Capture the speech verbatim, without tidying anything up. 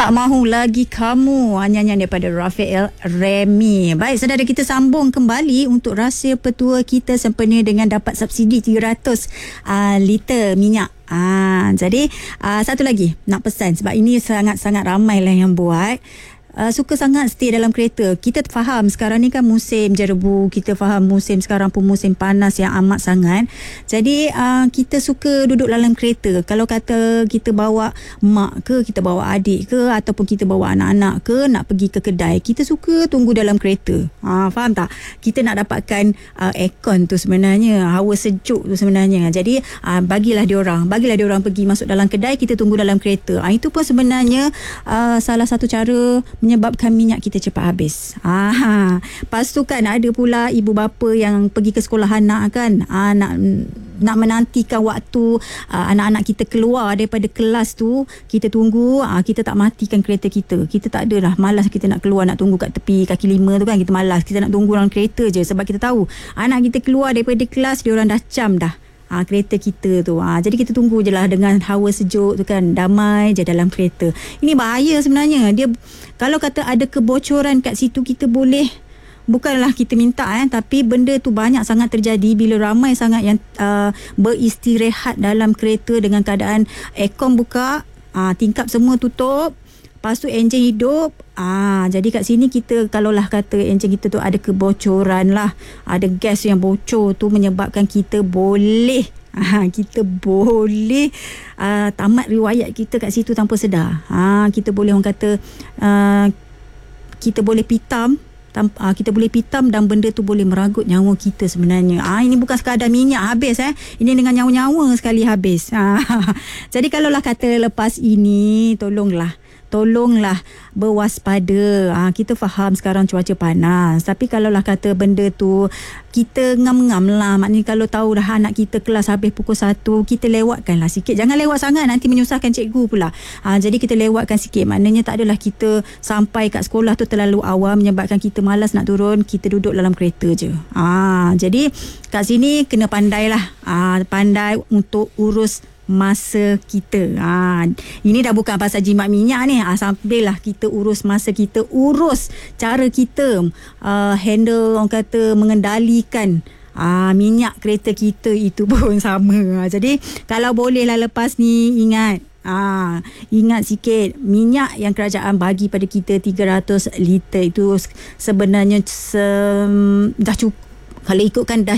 Tak Mahu Lagi Kamu, nyanyian daripada Rafael Remy. Baik, saudara, kita sambung kembali untuk rahsia petua kita sempena dengan dapat subsidi tiga ratus uh, liter minyak. Ah, jadi uh, satu lagi nak pesan, sebab ini sangat-sangat ramai lah yang buat. Uh, suka sangat stay dalam kereta. Kita faham sekarang ni kan musim jerebu, kita faham musim sekarang pun musim panas yang amat sangat. Jadi uh, kita suka duduk dalam kereta. Kalau kata kita bawa mak ke, kita bawa adik ke, ataupun kita bawa anak-anak ke nak pergi ke kedai, kita suka tunggu dalam kereta. Ha, faham tak? Kita nak dapatkan uh, aircon tu sebenarnya, hawa sejuk tu sebenarnya. Jadi uh, bagilah diorang, bagilah diorang pergi masuk dalam kedai, kita tunggu dalam kereta. Ha, itu pun sebenarnya uh, salah satu cara menyebabkan minyak kita cepat habis. Ah, lepas tu kan ada pula ibu bapa yang pergi ke sekolah anak kan, ah, nak nak menantikan waktu ah, anak-anak kita keluar daripada kelas tu, kita tunggu, ah, kita tak matikan kereta kita. Kita tak ada dah, malas kita nak keluar, nak tunggu kat tepi kaki lima tu kan, kita malas, kita nak tunggu dalam kereta je, sebab kita tahu anak kita keluar daripada kelas, dia orang dah cam dah Ha, kereta kita tu. Ha, jadi kita tunggu je lah dengan hawa sejuk tu kan, damai je dalam kereta. Ini bahaya sebenarnya. Dia kalau kata ada kebocoran kat situ, kita boleh, bukanlah kita minta eh, tapi benda tu banyak sangat terjadi bila ramai sangat yang uh, beristirahat dalam kereta dengan keadaan aircon buka, uh, tingkap semua tutup, lepas tu enjin hidup. Ah, jadi kat sini kita, kalaulah kata enjin kita tu ada kebocoran lah, ada gas yang bocor tu, menyebabkan kita boleh ah, kita boleh ah, tamat riwayat kita kat situ tanpa sedar. Ah, kita boleh, orang kata ah, kita boleh pitam, tanpa, ah, kita boleh pitam dan benda tu boleh meragut nyawa kita sebenarnya. Ah, ini bukan sekadar minyak habis eh. Ini dengan nyawa-nyawa sekali habis. Ah, jadi kalaulah kata lepas ini, tolonglah Tolonglah berwaspada. Ha, kita faham sekarang cuaca panas, tapi kalaulah kata benda tu kita ngam-ngam lah. Maknanya kalau tahu dah anak kita kelas habis pukul satu, kita lewatkanlah sikit. Jangan lewat sangat, nanti menyusahkan cikgu pula. Ha, jadi kita lewatkan sikit. Maknanya tak adalah kita sampai kat sekolah tu terlalu awal menyebabkan kita malas nak turun, kita duduk dalam kereta je. Ha, jadi kat sini kena pandailah. Ha, pandai untuk urus masa kita. Ha, ini dah bukan pasal jimat minyak ni. Ha, sampailah kita urus masa kita, urus cara kita uh, handle, orang kata mengendalikan uh, minyak kereta kita itu pun sama. Ha, jadi kalau bolehlah lepas ni ingat, Ah, ingat sikit, minyak yang kerajaan bagi pada kita tiga ratus liter itu sebenarnya se- dah cukup. Kalau ikutkan dah